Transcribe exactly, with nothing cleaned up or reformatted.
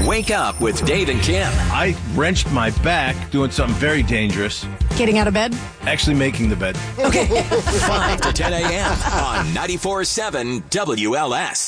Wake Up with Dave and Kim. I wrenched my back doing something very dangerous. Getting out of bed? Actually making the bed. Okay. five to ten a.m. on ninety-four point seven W L S.